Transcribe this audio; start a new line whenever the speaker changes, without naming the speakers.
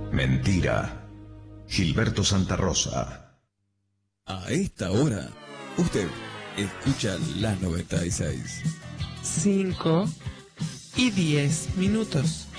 Mentira. Gilberto Santa Rosa.
A esta hora, usted escucha la 96.
5:10.